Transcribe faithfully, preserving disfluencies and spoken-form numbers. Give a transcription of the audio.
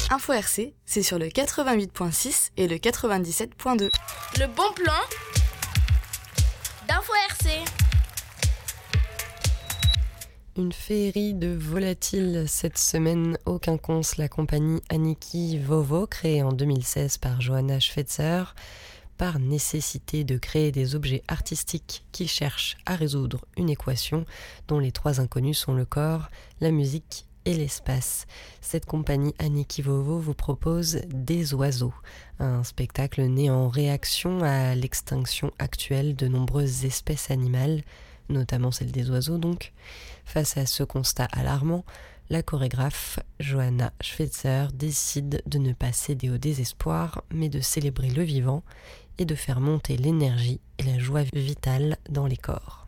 Info R C, c'est sur le quatre-vingt-huit virgule six et le quatre-vingt-dix-sept virgule deux. Le bon plan d'Info R C. Une féerie de volatiles cette semaine au Quinconce, la compagnie Aniki Vovo, créée en deux mille seize par Johanna Schweitzer, par nécessité de créer des objets artistiques qui cherchent à résoudre une équation dont les trois inconnus sont le corps, la musique et l'espace. Cette compagnie Aniki Vovo vous propose Des oiseaux, un spectacle né en réaction à l'extinction actuelle de nombreuses espèces animales, notamment celle des oiseaux donc. Face à ce constat alarmant, la chorégraphe Johanna Schweitzer décide de ne pas céder au désespoir, mais de célébrer le vivant et de faire monter l'énergie et la joie vitale dans les corps.